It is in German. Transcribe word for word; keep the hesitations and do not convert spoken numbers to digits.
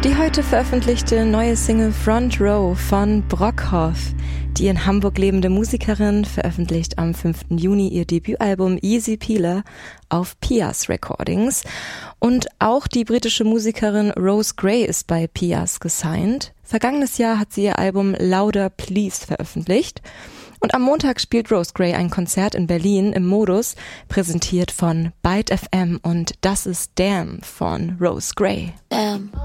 Die heute veröffentlichte neue Single Front Row von Brockhoff. Die in Hamburg lebende Musikerin veröffentlicht am fünften Juni ihr Debütalbum Easy Peeler auf Pias Recordings. Und auch die britische Musikerin Rose Gray ist bei Pias gesigned. Vergangenes Jahr hat sie ihr Album Louder Please veröffentlicht. Und am Montag spielt Rose Gray ein Konzert in Berlin im Modus, präsentiert von Byte F M, und das ist Damn von Rose Gray. Damn.